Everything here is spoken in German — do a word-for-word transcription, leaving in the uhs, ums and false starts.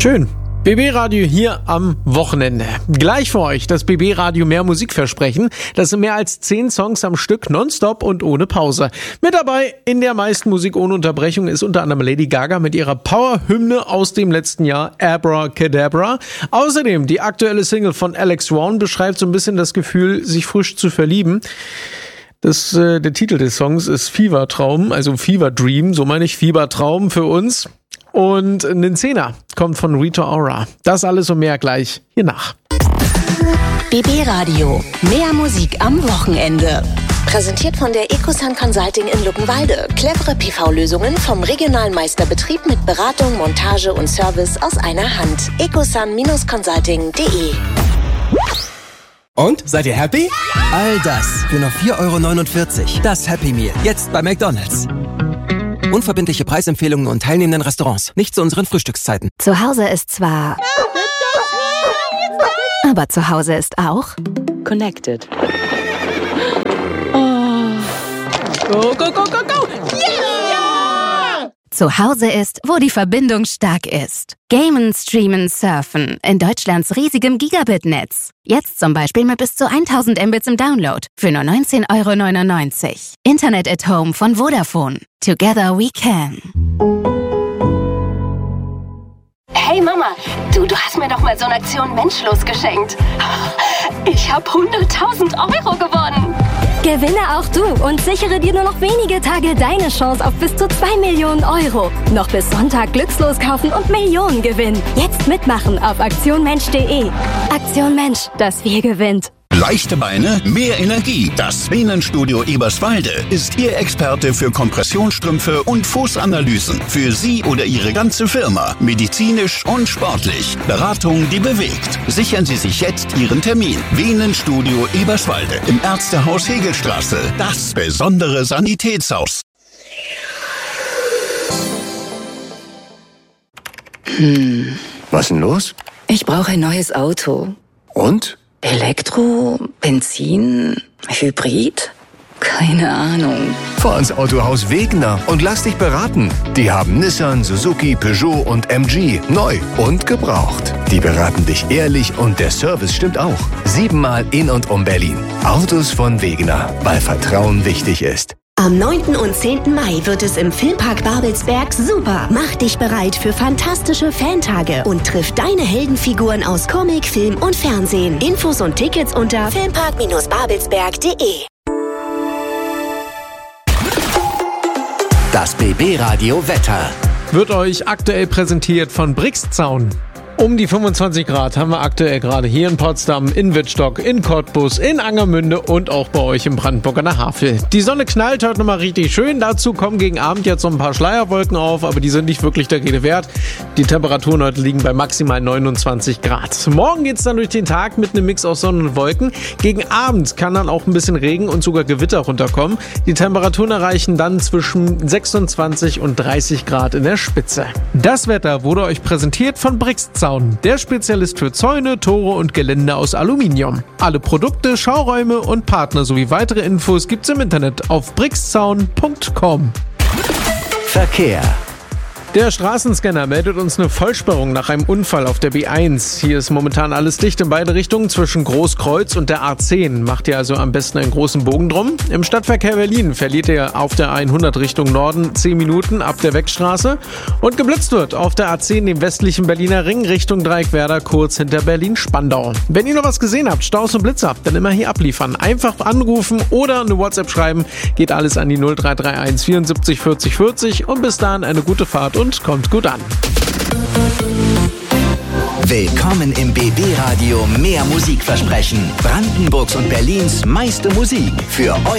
Schön. B B-Radio hier am Wochenende. Gleich für euch das B B-Radio mehr Musikversprechen. Das sind mehr als zehn Songs am Stück, nonstop und ohne Pause. Mit dabei in der meisten Musik ohne Unterbrechung ist unter anderem Lady Gaga mit ihrer Power-Hymne aus dem letzten Jahr, Abracadabra. Außerdem die aktuelle Single von Alex Warren beschreibt so ein bisschen das Gefühl, sich frisch zu verlieben. Das, äh, der Titel des Songs ist Fiebertraum, also Fever Dream, so meine ich, Fiebertraum für uns. Und ein Zehner kommt von Rita Ora. Das alles und mehr gleich hier nach. B B-Radio. Mehr Musik am Wochenende. Präsentiert von der Ecosun Consulting in Luckenwalde. Clevere P V-Lösungen vom regionalen Meisterbetrieb mit Beratung, Montage und Service aus einer Hand. ecosun Consulting punkt de. Und? Seid ihr happy? All das für nur vier Euro neunundvierzig. Das Happy Meal. Jetzt bei McDonald's. Unverbindliche Preisempfehlungen und teilnehmenden Restaurants. Nicht zu unseren Frühstückszeiten. Zu Hause ist zwar... Aber zu Hause ist auch... Connected. Oh. Go, go, go, go, go! Yeah! Zu Hause ist, wo die Verbindung stark ist. Gamen, streamen, surfen. In Deutschlands riesigem Gigabit-Netz. Jetzt zum Beispiel mit bis zu tausend Mbits im Download. Für nur neunzehn Euro neunundneunzig. Internet at Home von Vodafone. Together we can. Hey Mama, du, du hast mir doch mal so eine Aktion Menschlos geschenkt. Ich habe hunderttausend Euro gewonnen. Gewinne auch du und sichere dir nur noch wenige Tage deine Chance auf bis zu zwei Millionen Euro. Noch bis Sonntag glückslos kaufen und Millionen gewinnen. Jetzt mitmachen auf aktion mensch punkt de. Aktion Mensch, das Wir gewinnt. Leichte Beine, mehr Energie. Das Venenstudio Eberswalde ist Ihr Experte für Kompressionsstrümpfe und Fußanalysen. Für Sie oder Ihre ganze Firma. Medizinisch und sportlich. Beratung, die bewegt. Sichern Sie sich jetzt Ihren Termin. Venenstudio Eberswalde im Ärztehaus Hegelstraße. Das besondere Sanitätshaus. Hm. Was ist denn los? Ich brauche ein neues Auto. Und? Elektro, Benzin, Hybrid? Keine Ahnung. Fahr ins Autohaus Wegener und lass dich beraten. Die haben Nissan, Suzuki, Peugeot und M G. Neu und gebraucht. Die beraten dich ehrlich und der Service stimmt auch. Siebenmal in und um Berlin. Autos von Wegener, weil Vertrauen wichtig ist. Am neunten und zehnten Mai wird es im Filmpark Babelsberg super. Mach dich bereit für fantastische Fantage und triff deine Heldenfiguren aus Comic, Film und Fernsehen. Infos und Tickets unter filmpark babelsberg punkt de. Das B B-Radio Wetter. Wird euch aktuell präsentiert von Brixzaun. Um die fünfundzwanzig Grad haben wir aktuell gerade hier in Potsdam, in Wittstock, in Cottbus, in Angermünde und auch bei euch in Brandenburg an der Havel. Die Sonne knallt heute nochmal richtig schön. Dazu kommen gegen Abend jetzt noch ein paar Schleierwolken auf, aber die sind nicht wirklich der Rede wert. Die Temperaturen heute liegen bei maximal neunundzwanzig Grad. Morgen geht's dann durch den Tag mit einem Mix aus Sonne und Wolken. Gegen Abend kann dann auch ein bisschen Regen und sogar Gewitter runterkommen. Die Temperaturen erreichen dann zwischen sechsundzwanzig und dreißig Grad in der Spitze. Das Wetter wurde euch präsentiert von Brixzaun. Der Spezialist für Zäune, Tore und Gelände aus Aluminium. Alle Produkte, Schauräume und Partner sowie weitere Infos gibt's im Internet auf brixzaun punkt com. Verkehr. Der Straßenscanner meldet uns eine Vollsperrung nach einem Unfall auf der B eins. Hier ist momentan alles dicht in beide Richtungen zwischen Großkreuz und der A zehn. Macht ihr also am besten einen großen Bogen drum. Im Stadtverkehr Berlin verliert ihr auf der hundert Richtung Norden zehn Minuten ab der Wegstraße. Und geblitzt wird auf der A zehn dem westlichen Berliner Ring Richtung Dreieckwerder kurz hinter Berlin-Spandau. Wenn ihr noch was gesehen habt, Staus und Blitzer, dann immer hier abliefern. Einfach anrufen oder eine WhatsApp schreiben. Geht alles an die null drei drei eins vierundsiebzig vierzig vierzig und bis dahin eine gute Fahrt und kommt gut an. Willkommen im B B-Radio mehr Musikversprechen. Brandenburgs und Berlins meiste Musik für euch.